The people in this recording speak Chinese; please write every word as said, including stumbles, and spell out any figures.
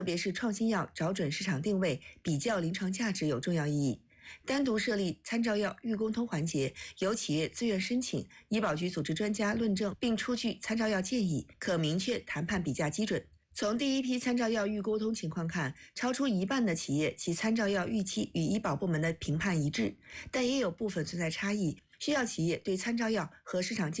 特别是创新药找准市场定位、比较临床价值有重要意义。单独设立参照药预沟通环节，由企业自愿申请，医保局组织专家论证并出具参照药建议，可明确谈判比价基准。从第一批参照药预沟通情况看，超出一半的企业其参照药预期与医保部门的评判一致，但也有部分存在差异，需要企业对参照药和市场